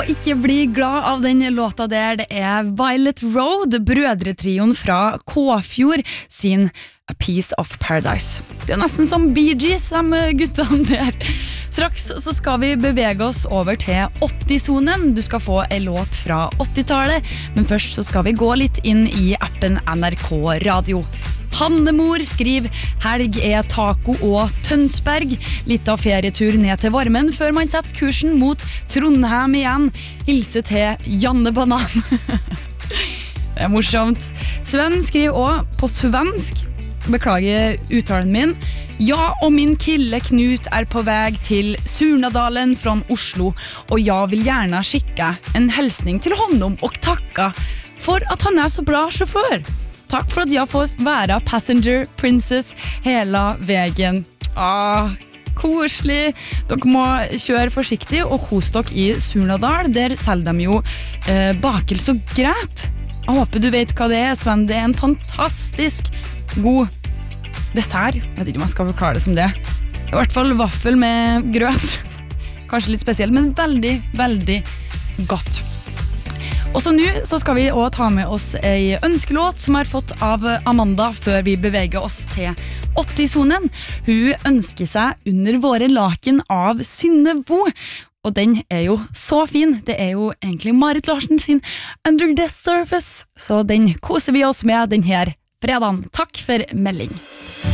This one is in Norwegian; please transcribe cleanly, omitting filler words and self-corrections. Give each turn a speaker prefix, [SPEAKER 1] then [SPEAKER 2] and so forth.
[SPEAKER 1] ikke bli glad av den låta der. Det Violet Road, brødretrioen fra Kåfjord sin A Piece of Paradise. Det nesten som Bee Gees, de guttene der. Straks så skal vi bevege oss over til 80-zonen. Du skal få en låt fra 80-tallet, men først så skal vi gå litt inn i appen NRK Radio. Hannemor skriver, helg taco og Tønsberg. Litt av ferietur ned til varmen før man setter kursen mot Trondheim igjen. Hilse til Janne Banan. Det morsomt. Sven skriver også på svensk. Beklager uttalen min. Ja, og min kille Knut på vei til Surnadalen fra Oslo, og jeg vil gjerne skikke en hälsning til honom og takka for at han så bra sjåfør. Takk for at jeg får være passenger princess hele veien. Koselig. Dere må kjøre forsiktig og kos dere i Surnadal. Der selger de jo bakelse og greit. Jeg håper du vet hva det Sven. Det en fantastisk god dessert. Jeg vet ikke om jeg skal forklare det som det. I hvert fall vaffel med grøt. Kanskje litt spesiell, men veldig, veldig godt. Og så nå så skal vi også ta med oss en ønskelåt som fått av Amanda før vi beveger oss til 80-zonen. Hun ønsker seg Under våre laken av Synnevo. Og den jo så fin. Det jo egentlig Marit Larsen sin Under the Surface. Så den koser vi oss med den her fredagen. Takk for melding.